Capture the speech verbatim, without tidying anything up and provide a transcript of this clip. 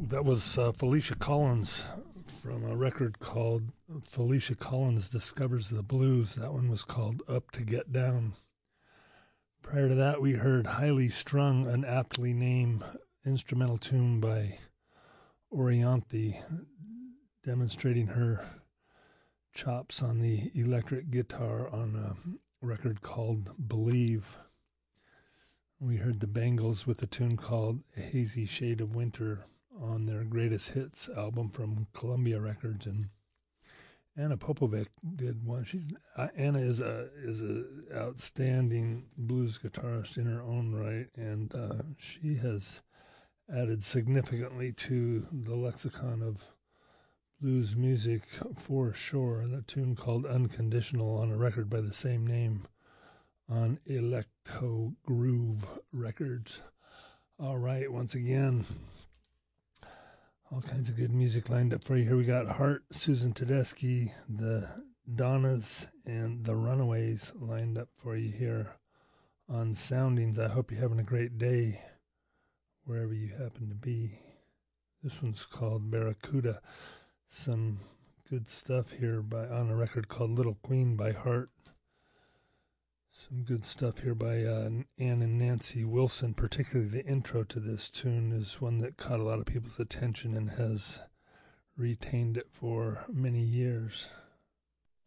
That was uh, Felicia Collins from a record called Felicia Collins Discovers the Blues. That one was called Up to Get Down. Prior to that, we heard Highly Strung, an aptly named instrumental tune by Orianthi, demonstrating her chops on the electric guitar on a record called Believe. We heard the Bangles with a tune called A Hazy Shade of Winter on their Greatest Hits album from Columbia Records, and Anna Popovic did one. She's uh, Anna is a is a outstanding blues guitarist in her own right, and uh, she has added significantly to the lexicon of blues music for sure. That tune called Unconditional on a record by the same name on Electro Groove Records. All right, once again, all kinds of good music lined up for you. Here we got Heart, Susan Tedeschi, the Donnas, and the Runaways lined up for you here on Soundings. I hope you're having a great day wherever you happen to be. This one's called Barracuda. Some good stuff here by on a record called Little Queen by Heart. Some good stuff here by uh, Ann and Nancy Wilson. Particularly the intro to this tune is one that caught a lot of people's attention and has retained it for many years.